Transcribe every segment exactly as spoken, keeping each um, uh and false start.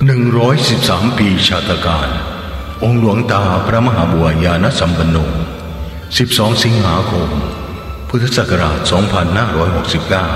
หนึ่งร้อยสิบสามปีชาตการองค์หลวงตาพระมหาบัวญาณสัมปันโนสิบสองสิงหาคมพุทธศักราชสองพันห้าร้อยหกสิบเก้า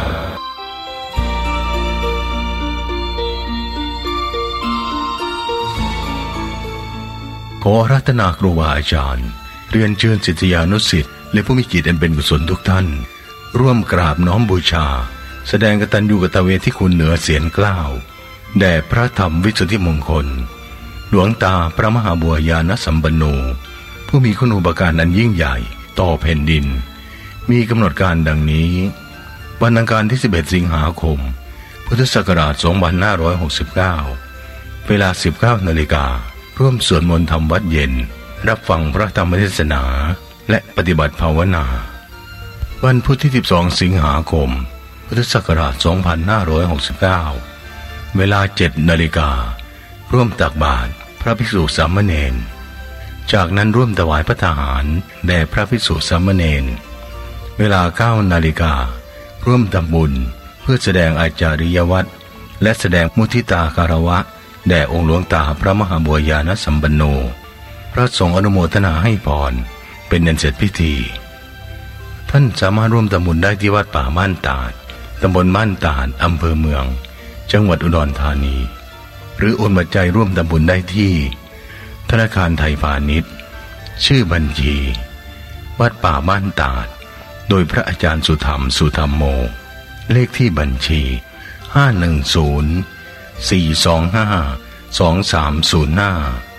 ขออาราธนาครูบาอาจารย์เรียนเชิญศิษยานุศิษย์และผู้มีจิตอันเป็นกุศลทุกท่านร่วมกราบน้อมบูชาแสดงกตัญญูกตเวทีคุณเหนือเสียงกล้าวแด่พระธรรมวิสุทธิมงคลหลวงตาพระมหาบัวญาณสัมปันโนผู้มีคุณูปการอันยิ่งใหญ่ต่อแผ่นดินมีกำหนดการดังนี้วันอังคารที่สิบเอ็ดสิงหาคมพุทธศักราชสองพันห้าร้อยหกสิบเก้าเวลา สิบเก้านาฬิการ่วมสวดมนต์ทำวัดเย็นรับฟังพระธรรมเทศนาและปฏิบัติภาวนาวันพุธที่สิบสองสิงหาคมพุทธศักราชสองพันห้าร้อยหกสิบเก้าเวลา เจ็ดนาฬิการ่วมตักบาตรพระภิกษุสามเณรจากนั้นร่วมถวายพระทหารแด่พระภิกษุสามเณรเวลา เก้านาฬิการ่วมทำบุญเพื่อแสดงอาจาริยวัตรและแสดงมุทิตาคารวะแด่องค์หลวงตาพระมหาบัวญาณสัมปันโนพระสงฆ์อนุโมทนาให้พรเป็นอันเสร็จพิธีท่านสามารถร่วมทำบุญได้ที่วัดป่าม่านตาดตำบลม่านตาดอำเภอเมืองจังหวัดอุดรธานีหรือโอนปัจจัยร่วมทำบุญได้ที่ธนาคารไทยพาณิชย์ชื่อบัญชีวัดป่าม่านตาดโดยพระอาจารย์สุธรรมสุธรรมโมเลขที่บัญชีห้าหนึ่งศูนย์ สี่สองห้า สองสามศูนย์ห้า